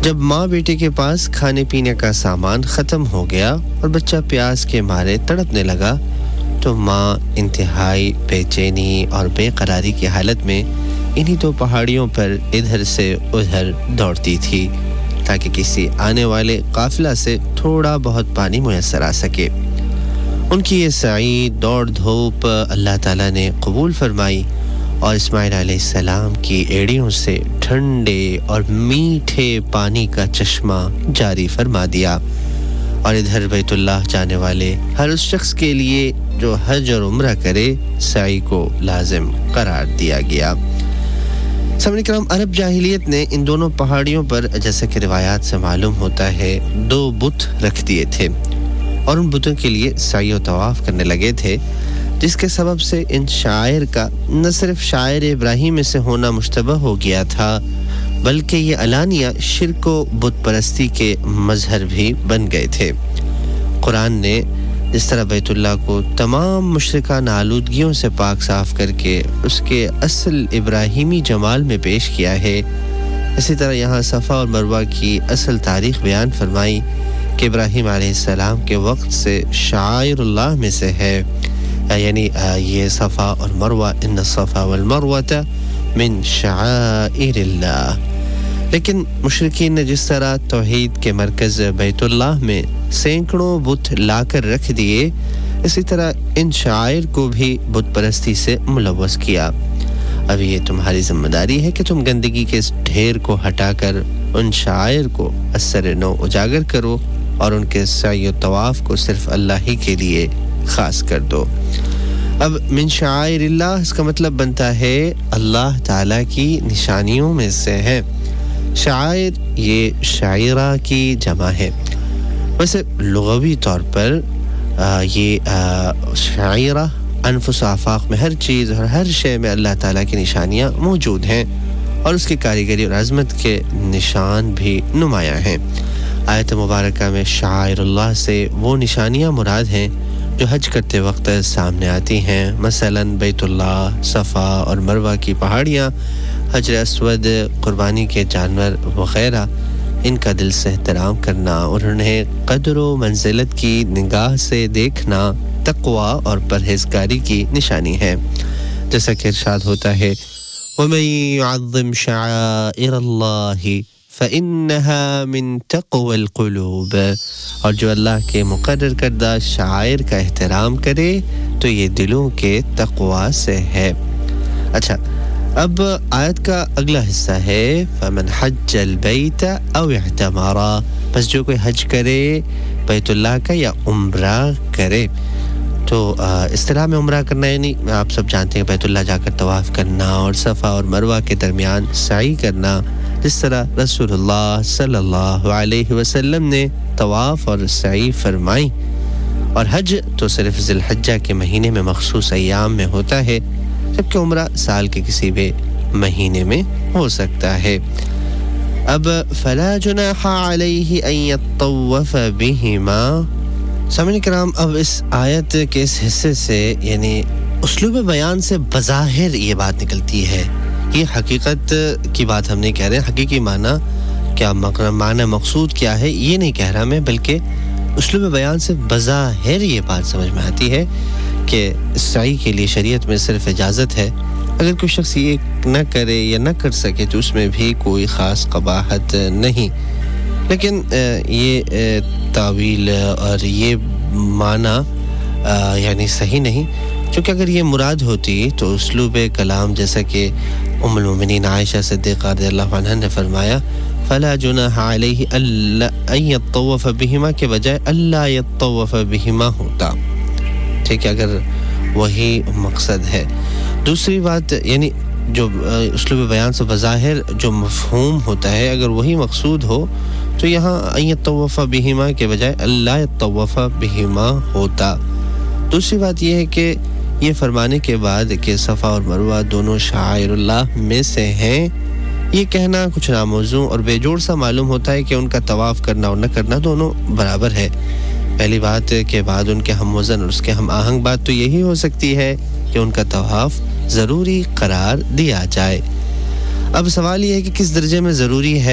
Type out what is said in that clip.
جب ماں بیٹے کے پاس کھانے پینے کا سامان ختم ہو گیا اور بچہ پیاس کے مارے تڑپنے لگا تو ماں انتہائی بے چینی اور بے قراری کی حالت میں انہی دو پہاڑیوں پر ادھر سے ادھر دوڑتی تھی تاکہ کسی آنے والے قافلہ سے تھوڑا بہت پانی میسر آ سکے۔ ان کی یہ سعی دوڑ دھوپ اللہ تعالیٰ نے قبول فرمائی اور اسماعیل علیہ السلام کی ایڑیوں سے ٹھنڈے اور میٹھے پانی کا چشمہ جاری فرما دیا، اور ادھر بیت اللہ جانے والے ہر اس شخص کے لیے جو حج اور عمرہ کرے سعی کو لازم قرار دیا گیا۔ سامعین کرام، عرب جاہلیت نے ان دونوں پہاڑیوں پر جیسا کہ روایات سے معلوم ہوتا ہے 2 بت رکھ دیے تھے اور ان بتوں کے لیے سعی و طواف کرنے لگے تھے، جس کے سبب سے ان شاعر کا نہ صرف شاعر ابراہیم میں سے ہونا مشتبہ ہو گیا تھا بلکہ یہ علانیہ شرک و بت پرستی کے مظہر بھی بن گئے تھے۔ قرآن نے جس طرح بیت اللہ کو تمام مشرکانہ آلودگیوں سے پاک صاف کر کے اس کے اصل ابراہیمی جمال میں پیش کیا ہے، اسی طرح یہاں صفا اور مروہ کی اصل تاریخ بیان فرمائی کہ ابراہیم علیہ السلام کے وقت سے شعائر اللہ میں سے ہے، یعنی یہ صفا اور مروہ، ان الصفا والمروۃ من شعائر اللہ۔ لیکن مشرکین نے جس طرح توحید کے مرکز بیت اللہ میں سینکڑوں بت لا کر رکھ دیے، اسی طرح ان شعائر کو بھی بت پرستی سے ملوث کیا۔ اب یہ تمہاری ذمہ داری ہے کہ تم گندگی کے اس ڈھیر کو ہٹا کر ان شعائر کو اثر نو اجاگر کرو اور ان کے سعی و طواف کو صرف اللہ ہی کے لیے خاص کر دو۔ اب من شعائر اللہ اس کا مطلب بنتا ہے اللہ تعالیٰ کی نشانیوں میں سے ہے۔ شعائر یہ شاعرہ کی جمع ہے، ویسے لغوی طور پر یہ شاعرہ انفس و آفاق میں ہر چیز اور ہر شے میں اللہ تعالیٰ کی نشانیاں موجود ہیں اور اس کی کاریگری اور عظمت کے نشان بھی نمایاں ہیں۔ آیت مبارکہ میں شعائر اللہ سے وہ نشانیاں مراد ہیں جو حج کرتے وقت سامنے آتی ہیں، مثلا بیت اللہ، صفا اور مروہ کی پہاڑیاں، حجر اسود، قربانی کے جانور وغیرہ، ان کا دل سے احترام کرنا اور انہیں قدر و منزلت کی نگاہ سے دیکھنا تقوی اور پرہیزگاری کی نشانی ہے، جیسا کہ ارشاد ہوتا ہے وَمَن يُعَظِّمْ شَعَائِرَ اللَّهِ فَإِنَّهَا مِن تَقْوَى الْقُلُوبِ، اور جو اللہ کے مقرر کردہ شعائر کا احترام کرے تو یہ دلوں کے تقوی سے ہے۔ اچھا، اب آیت کا اگلا حصہ ہے فَمَنْ حَجَّ الْبَيْتَ أَوْ اعْتَمَرَ، بس جو کوئی حج کرے بیت اللہ کا یا عمرہ کرے۔ تو اصطلاح میں عمرہ کرنا یعنی آپ سب جانتے ہیں بیت اللہ جا کر طواف کرنا اور صفا اور مروہ کے درمیان سعی کرنا، جس طرح رسول اللہ صلی اللہ علیہ وسلم نے طواف اور سعی فرمائی۔ اور حج تو صرف ذی الحجہ کے مہینے میں مخصوص ایام میں ہوتا ہے، جبکہ عمرہ سال کے کسی بھی مہینے میں ہو سکتا ہے۔ اب فلا جناح علیہ ان یطوف بہما، سامعین کرام، اب اس آیت کے اس حصے سے یعنی اسلوب بیان سے بظاہر یہ بات نکلتی ہے، یہ حقیقت کی بات ہم نہیں کہہ رہے، حقیقی معنی کیا، معنی مقصود کیا ہے یہ نہیں کہہ رہا میں، بلکہ اسلوب بیان سے بظاہر یہ بات سمجھ میں آتی ہے کہ سعی کے لیے شریعت میں صرف اجازت ہے، اگر کوئی شخص یہ نہ کرے یا نہ کر سکے تو اس میں بھی کوئی خاص قباحت نہیں، لیکن یہ تعویل اور یہ معنی یعنی صحیح نہیں، کیونکہ اگر یہ مراد ہوتی تو اسلوب کلام جیسا کہ ام المومنین عائشہ صدیقہ رضی اللہ عنہا نے فرمایا فلا جناح علیہ ان یطوف بہما کے بجائے اللہ یطوف بہما ہوتا، ٹھیک ہے، اگر وہی مقصد ہے۔ دوسری بات یعنی جو اسلوب بیان سے بظاہر جو مفہوم ہوتا ہے اگر وہی مقصود ہو تو یہاں ان یطوف بہما کے بجائے اللہ یطوف بہما ہوتا۔ دوسری بات یہ ہے کہ یہ فرمانے کے بعد کہ صفا اور مروہ دونوں شعائر اللہ میں سے ہیں، یہ کہنا کچھ ناموزوں اور بے جوڑ سا معلوم ہوتا ہے کہ ان کا طواف کرنا اور نہ کرنا دونوں برابر ہے۔ پہلی بات کے بعد ان کے ہم وزن اور اس کے ہم آہنگ بات تو یہی ہو سکتی ہے کہ ان کا طواف ضروری قرار دیا جائے۔ اب سوال یہ ہے کہ کس درجے میں ضروری ہے